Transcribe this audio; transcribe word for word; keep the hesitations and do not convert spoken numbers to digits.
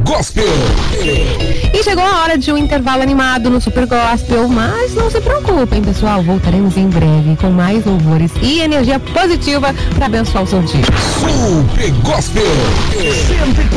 Gospel. E chegou a hora de um intervalo animado no Super Gospel, mas não se preocupem, pessoal, voltaremos em breve com mais louvores e energia positiva para abençoar o seu dia. Super Gospel.